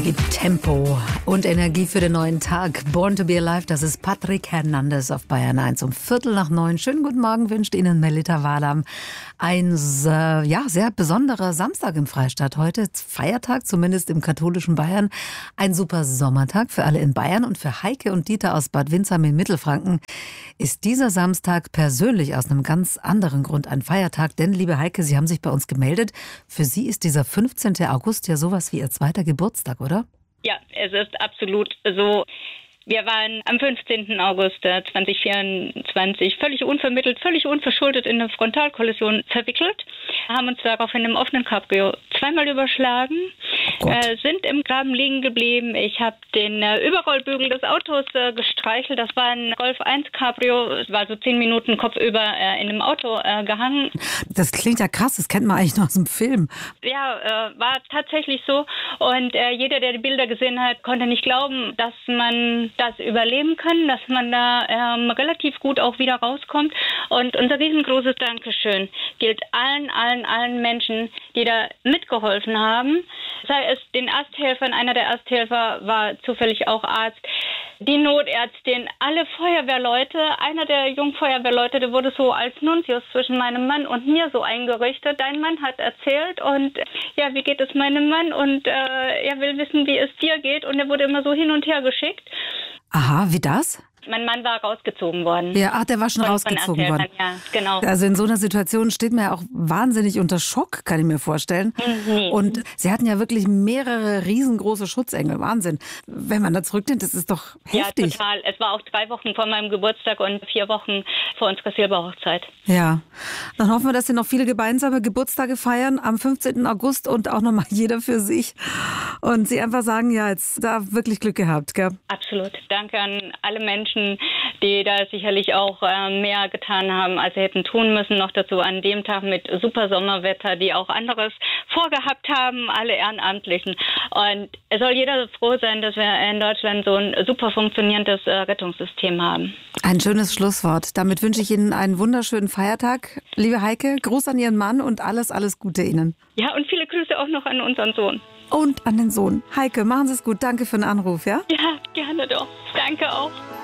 gibt Tempo und Energie für den neuen Tag. Born to be Alive, das ist Patrick Hernandez auf Bayern 1 um 8:45. Schönen guten Morgen wünscht Ihnen Melita Wadam. Ein sehr besonderer Samstag im Freistaat. Heute Feiertag, zumindest im katholischen Bayern. Ein super Sommertag für alle in Bayern. Und für Heike und Dieter aus Bad Windsheim in Mittelfranken ist dieser Samstag persönlich aus einem ganz anderen Grund ein Feiertag. Denn, liebe Heike, Sie haben sich bei uns gemeldet. Für Sie ist dieser 15. August ja sowas wie Ihr zweiter Geburtstag, oder? Ja, es ist absolut so. Wir waren am 15. August 2024 völlig unvermittelt, völlig unverschuldet in eine Frontalkollision verwickelt, haben uns daraufhin im offenen Cabrio zweimal überschlagen, sind im Graben liegen geblieben. Ich habe den Überrollbügel des Autos gestreichelt. Das war ein Golf 1 Cabrio. Es war so 10 Minuten kopfüber in einem Auto gehangen. Das klingt ja krass, das kennt man eigentlich nur aus dem Film. Ja, war tatsächlich so. Und jeder, der die Bilder gesehen hat, konnte nicht glauben, dass man das überleben kann, dass man da relativ gut auch wieder rauskommt. Und unser riesengroßes Dankeschön gilt allen Menschen, die da mitgeholfen haben. Sei es den Ersthelfern, einer der Ersthelfer war zufällig auch Arzt, die Notärztin, alle Feuerwehrleute. Einer der Jungfeuerwehrleute, der wurde so als Nuntius zwischen meinem Mann und mir so eingerichtet. Dein Mann hat erzählt und ja, wie geht es meinem Mann? Und er will wissen, wie es dir geht. Und er wurde immer so hin und her geschickt. Aha, wie das? Mein Mann war rausgezogen worden. Ja, der war schon rausgezogen worden. Ja, genau. Also in so einer Situation steht man ja auch wahnsinnig unter Schock, kann ich mir vorstellen. Nee. Und Sie hatten ja wirklich mehrere riesengroße Schutzengel. Wahnsinn. Wenn man da zurückdenkt, das ist doch heftig. Ja, total. Es war auch 3 Wochen vor meinem Geburtstag und 4 Wochen vor unserer Silberhochzeit. Ja. Dann hoffen wir, dass Sie noch viele gemeinsame Geburtstage feiern am 15. August und auch nochmal jeder für sich. Und Sie einfach sagen, ja, jetzt da wirklich Glück gehabt, gell? Absolut. Danke an alle Menschen, die da sicherlich auch mehr getan haben, als sie hätten tun müssen. Noch dazu an dem Tag mit super Sommerwetter, die auch anderes vorgehabt haben, alle Ehrenamtlichen. Und es soll jeder froh sein, dass wir in Deutschland so ein super funktionierendes Rettungssystem haben. Ein schönes Schlusswort. Damit wünsche ich Ihnen einen wunderschönen Feiertag. Liebe Heike, Gruß an Ihren Mann und alles Gute Ihnen. Ja, und viele Grüße auch noch an unseren Sohn. Und an den Sohn. Heike, machen Sie es gut. Danke für den Anruf, ja? Ja, gerne doch. Danke auch.